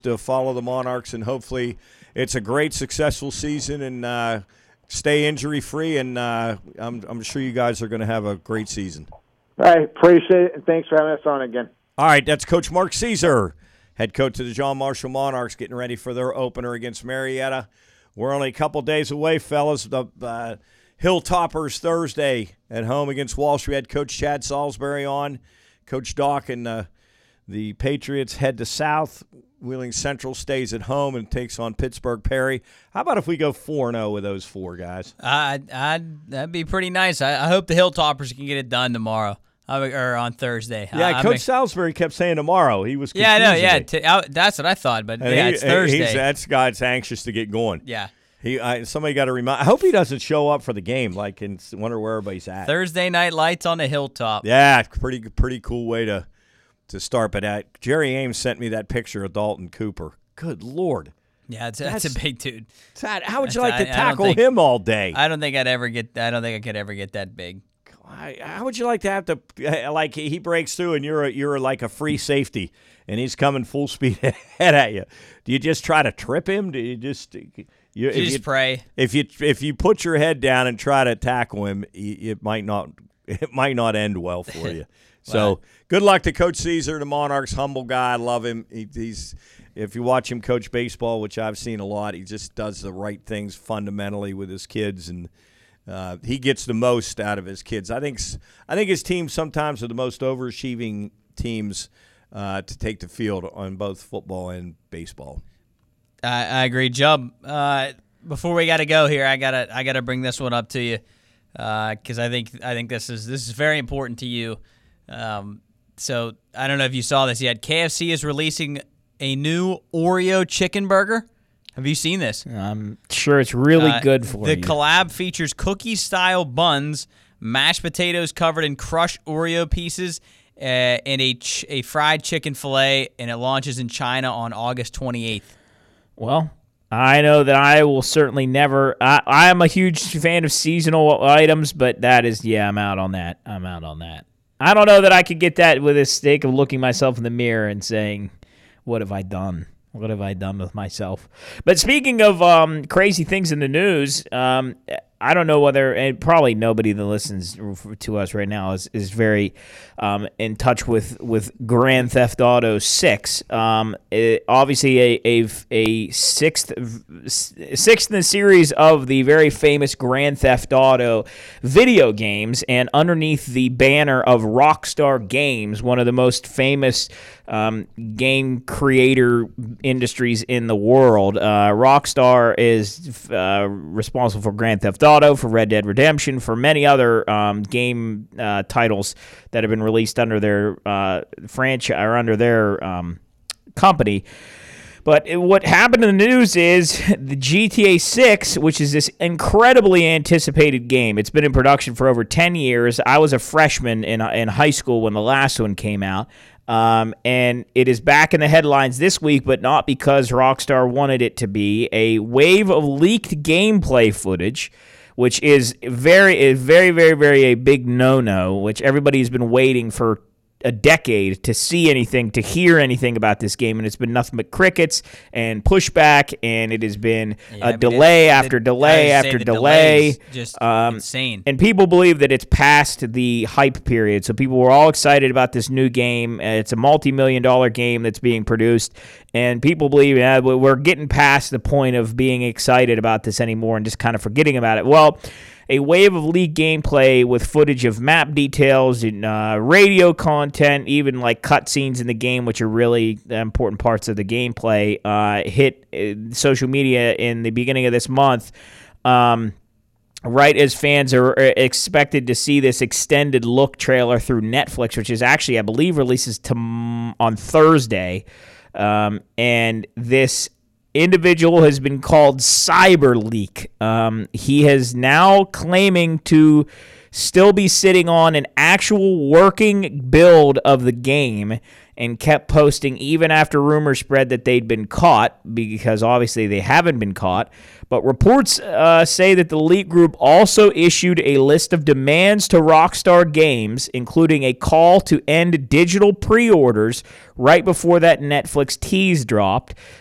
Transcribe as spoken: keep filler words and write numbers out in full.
to follow the Monarchs, and hopefully it's a great, successful season and uh, stay injury-free, and uh, I'm, I'm sure you guys are going to have a great season. I appreciate it, and thanks for having us on again. All right, that's Coach Mark Caesar, head coach of the John Marshall Monarchs, getting ready for their opener against Marietta. We're only a couple days away, fellas. The uh, Hilltoppers Thursday at home against Walsh. We had Coach Chad Salisbury on, Coach Doc, and uh, the Patriots head to South. Wheeling Central stays at home and takes on Pittsburgh Perry. How about if we go four and oh with those four guys? Uh, I'd, that'd be pretty nice. I, I hope the Hilltoppers can get it done tomorrow or on Thursday. Yeah, I, Coach I mean, Salisbury kept saying tomorrow. He was Yeah, I know. Yeah, me. t- I, that's what I thought. But And yeah, he- it's Thursday. He's, that's guy's anxious to get going. yeah. He, I, somebody got to remind. I hope he doesn't show up for the game. Like, and wonder where everybody's at. Thursday night lights on the hilltop. Yeah, pretty pretty cool way to to start. But uh, Jerry Ames sent me that picture of Dalton Cooper. Good Lord. Yeah, it's, that's, That's- a big dude. Tad, how would you That's- like to I- I don't tackle think- him all day? I don't think I'd ever get. I don't think I could ever get that big. I- How would you like to have to uh, like he breaks through and you're a, you're like a free safety and he's coming full speed ahead at you? Do you just try to trip him? Do you just you, You if just you, pray. if you if you put your head down and try to tackle him, it might not it might not end well for you. So Wow. good luck to Coach Caesar, the Monarchs, humble guy. I love him. He, he's if you watch him coach baseball, which I've seen a lot, he just does the right things fundamentally with his kids, and uh, he gets the most out of his kids. I think I think his teams sometimes are the most overachieving teams uh, to take the field on both football and baseball. I, I agree, Jub. Uh, before we got to go here, I gotta I gotta bring this one up to you because I think I think this is this is very important to you. Um, so I don't know if you saw this yet. K F C is releasing a new Oreo chicken burger. Have you seen this? I'm sure it's really Uh, good for the you. The collab features cookie-style buns, mashed potatoes covered in crushed Oreo pieces, uh, and a ch- a fried chicken fillet, and it launches in China on August twenty-eighth. Well, I know that I will certainly never. I, I'm a huge fan of seasonal items, but that is, yeah, I'm out on that. I'm out on that. I don't know that I could get that with the sake of looking myself in the mirror and saying, what have I done? What have I done with myself? But speaking of um, crazy things in the news, um, I don't know whether, and probably nobody that listens to us right now is, is very um, in touch with, with Grand Theft Auto six. Um, it, obviously, a, a, a sixth, sixth in the series of the very famous Grand Theft Auto video games, and underneath the banner of Rockstar Games, one of the most famous um, game creator industries in the world. Uh, Rockstar is uh, responsible for Grand Theft Auto, for Red Dead Redemption, for many other um, game uh, titles that have been released under their uh, franchise or under their um, company. But it, what happened in the news is the G T A six, which is this incredibly anticipated game. It's been in production for over ten years. I was a freshman in in high school when the last one came out. Um, and it is back in the headlines this week, but not because Rockstar wanted it to be. A wave of leaked gameplay footage, which is very, is very, very, very a big no-no, which everybody's been waiting for a decade to see anything, to hear anything about this game, and it's been nothing but crickets and pushback, and it has been Yeah, I a mean, delay it- after the- delay I would say after the delay. delay's just Um, insane. And people believe that it's past the hype period. So people were all excited about this new game. Uh, It's a multi-million dollar game that's being produced. And people believe yeah, we're getting past the point of being excited about this anymore and just kind of forgetting about it. Well, a wave of leaked gameplay with footage of map details and uh, radio content, even like cutscenes in the game, which are really important parts of the gameplay, uh, hit uh, social media in the beginning of this month. Um, right as fans are expected to see this extended look trailer through Netflix, which is actually, I believe, releases to, on Thursday. Um, and this individual has been called CyberLeak. Um, he is now claiming to still be sitting on an actual working build of the game, and kept posting even after rumors spread that they'd been caught, because obviously they haven't been caught. But reports uh, say that the Elite Group also issued a list of demands to Rockstar Games, including a call to end digital pre-orders right before that Netflix tease dropped.